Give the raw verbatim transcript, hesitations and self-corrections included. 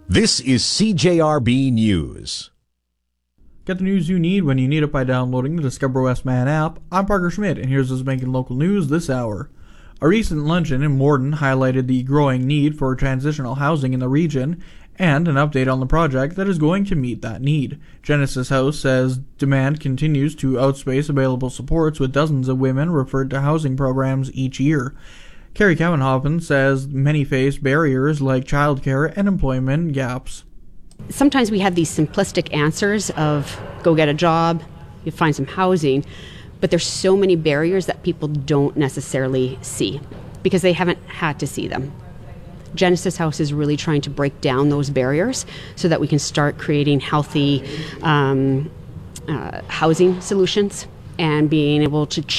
This is C J R B News. Get the news you need when you need it by downloading the Discover West Man app. I'm Parker Schmidt, and here's what's making local news this hour. A recent luncheon in Morden highlighted the growing need for transitional housing in the region, and an update on the project that is going to meet that need. Genesis House says demand continues to outspace available supports, with dozens of women referred to housing programs each year. Carrie Cowenhoffen says many face barriers like childcare and employment gaps. Sometimes we have these simplistic answers of go get a job, you find some housing, but there's so many barriers that people don't necessarily see because they haven't had to see them. Genesis House is really trying to break down those barriers so that we can start creating healthy um, uh, housing solutions and being able to